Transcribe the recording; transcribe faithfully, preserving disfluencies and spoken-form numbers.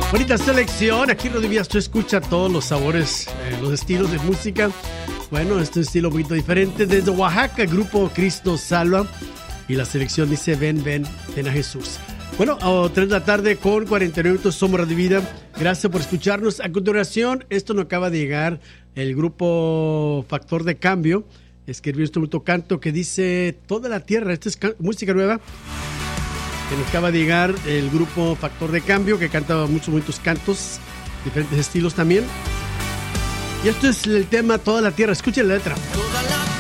Bonita selección. Aquí Rodrigo Díaz, tú escuchas todos los sabores, eh, los estilos de música. Bueno, este es un estilo un poquito diferente. Desde Oaxaca, el grupo Cristo Salva. Y la selección dice, ven, ven, ven a Jesús. Bueno, a tres de la tarde con cuarenta y nueve minutos, somos Radio Vida. Gracias por escucharnos. A continuación, esto nos acaba de llegar el grupo Factor de Cambio. Escribió este bonito canto que dice, toda la tierra. Esta es música nueva. Que nos acaba de llegar el grupo Factor de Cambio, que canta muchos, muchos cantos, diferentes estilos también. Y esto es el tema Toda la Tierra. Escuchen la letra.